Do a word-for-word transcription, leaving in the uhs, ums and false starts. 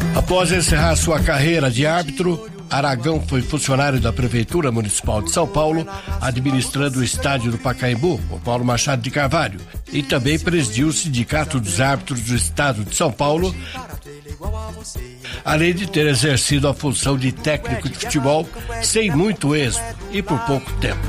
Após encerrar sua carreira de árbitro, Aragão foi funcionário da Prefeitura Municipal de São Paulo, administrando o estádio do Pacaembu, o Paulo Machado de Carvalho, e também presidiu o Sindicato dos Árbitros do Estado de São Paulo, além de ter exercido a função de técnico de futebol sem muito êxito e por pouco tempo.